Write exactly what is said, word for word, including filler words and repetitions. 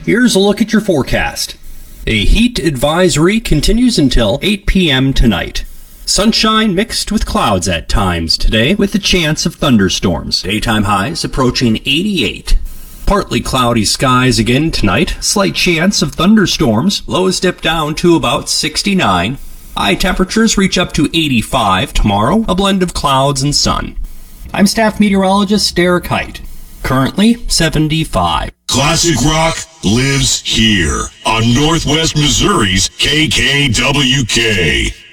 Here's a look at your forecast. A heat advisory continues until eight p.m. tonight. Sunshine mixed with clouds at times today, with a chance of thunderstorms. Daytime highs approaching eighty-eight. Partly cloudy skies again tonight. Slight chance of thunderstorms. Lows dip down to about sixty-nine. High temperatures reach up to eighty-five tomorrow. A blend of clouds and sun. I'm staff meteorologist Derek Height. Currently seventy-five. Classic rock lives here on Northwest Missouri's K K W K.